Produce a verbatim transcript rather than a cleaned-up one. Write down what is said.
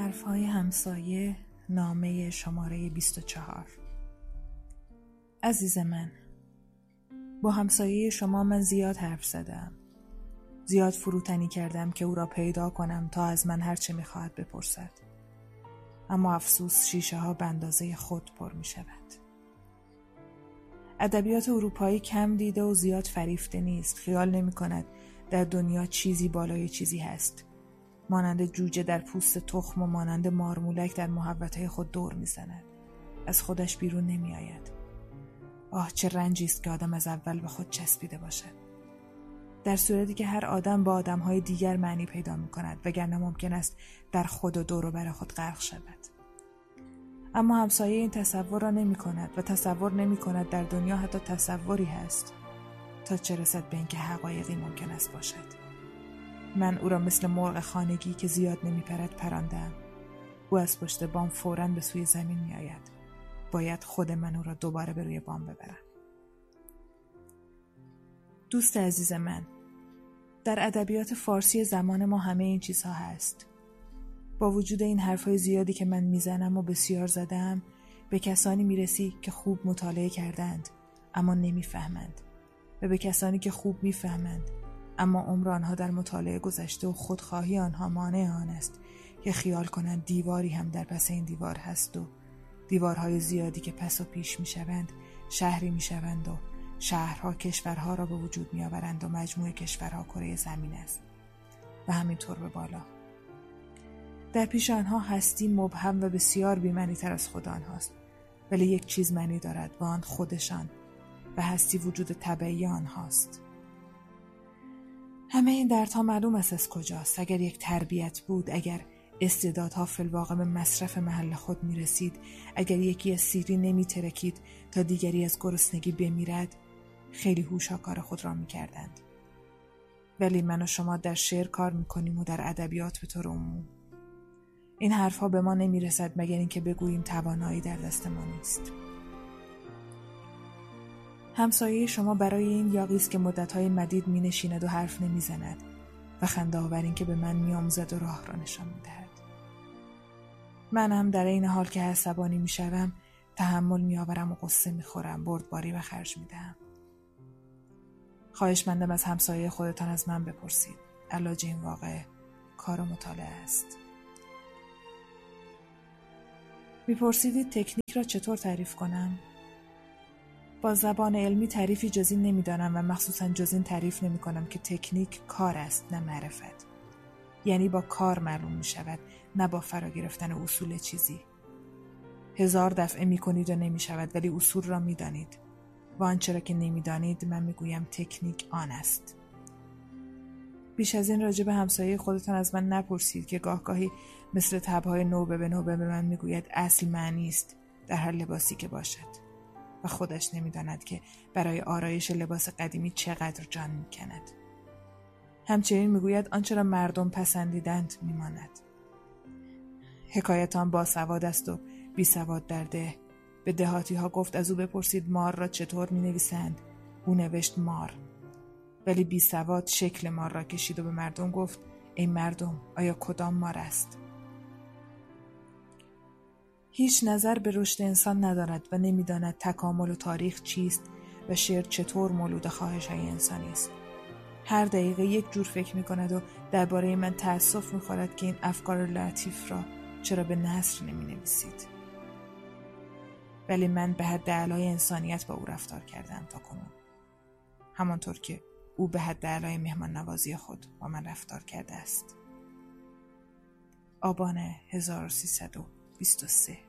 حرفهای همسایه، نامه شماره بیست و چهار. عزیز من، با همسایه شما من زیاد حرف زدم. زیاد فروتنی کردم که او را پیدا کنم تا از من هر چه می‌خواهد بپرسد. اما افسوس شیشه ها به اندازه خود پر می شود. ادبیات اروپایی کم دیده و زیاد فریفته نیست. خیال نمی کند در دنیا چیزی بالای چیزی هست. مانند جوجه در پوست تخم و مانند مارمولک در محوطه خود دور می زند. از خودش بیرون نمی آید. آه چه رنجی است که آدم از اول به خود چسبیده باشد. در صورتی که هر آدم با آدمهای دیگر معنی پیدا می کند، وگرنه ممکن است در خود و دور و بر خود غرق شود. اما همسایه این تصور را نمی کند و تصور نمی کند در دنیا حتی تصوری هست تا چه رسد به اینکه حقایقی ممکن است باشد. من او را مثل مرغ خانگی که زیاد نمی پرد پراندم. او از پشت بام فوراً به سوی زمین می آید. باید خود من او را دوباره به روی بام ببرم. دوست عزیز من، در ادبیات فارسی زمان ما همه این چیزها هست. با وجود این حرفای زیادی که من میزنم و بسیار زدم، به کسانی میرسی که خوب مطالعه کردند اما نمیفهمند، و به کسانی که خوب میفهمند اما عمر آنها در مطالعه گذشته و خودخواهی آنها مانع آن است که خیال کنند دیواری هم در پس این دیوار هست و دیوارهای زیادی که پس و پیش میشوند شهری میشوند و شهرها کشورها را به وجود میآورند و مجموع کشورها کره زمین است و همینطور به بالا. در پیش آنها هستی مبهم و بسیار بی‌معنی تر از خود آنهاست، ولی یک چیز معنی دارد و آن خودشان و هستی وجود طبیعی آنهاست. همه این دردها معلوم است از کجاست. اگر یک تربیت بود، اگر استعدادها فی الواقع به مصرف محل خود می رسید، اگر یکی از سیری نمی ترکید تا دیگری از گرسنگی بمیرد، خیلی هوشا کار خود را می کردند. ولی من و شما در شعر کار می کنیم و در ادبیات به طور عموم. این حرفها به ما نمی رسد مگر اینکه بگوییم توانایی در دست ما نیست. همسایه شما برای این یاغی است که مدت‌های مدید می نشیند و حرف نمی زند و خنده آور این که به من می آموزد و راه را نشان می دهد. من هم در این حال که عصبانی می شوم تحمل می آورم و قصه می خورم، بردباری و خرج می دهم. خواهش مندم از همسایه خودتان از من بپرسید. علاج این واقعه کار و مطالعه است. میپرسیدید تکنیک را چطور تعریف کنم؟ با زبان علمی تعریفی جز این نمیدانم و مخصوصا جز این تعریف نمی کنم که تکنیک کار است نه معرفت. یعنی با کار معلوم می شود، نه با فرا گرفتن اصول چیزی. هزار دفعه می کنید و نمی شود ولی اصول را می دانید. و آنچه را که نمی دانید من می گویم تکنیک آن است. بیش از این راجع به همسایه خودتان از من نپرسید که گاه گاهی مثل تبهای نوبه به نوبه به من میگوید اصل معنی است در هر لباسی که باشد و خودش نمیداند که برای آرایش لباس قدیمی چقدر جان میکند. همچنین میگوید آنچه را مردم پسندیدند میماند. حکایتان با سواد است و بی سواد در ده. به دهاتی ها گفت از او بپرسید مار را چطور می نویسند. او نوشت مار. ولی بی سواد شکل مار را کشید و به مردم گفت ای مردم آیا کدام مار است؟ هیچ نظر به رشد انسان ندارد و نمیداند تکامل و تاریخ چیست و شعر چطور مولود خواهش های انسانی است. هر دقیقه یک جور فکر می کند و درباره من تأسف می خورد که این افکار لطیف را چرا به نثر نمی نویسید. ولی من به حد اعلای انسانیت با او رفتار کردم تا کنون. همانطور که او به حد اعلای مهمان نوازی خود با من رفتار کرده است. آبان هزار و سیصد و بیست و سه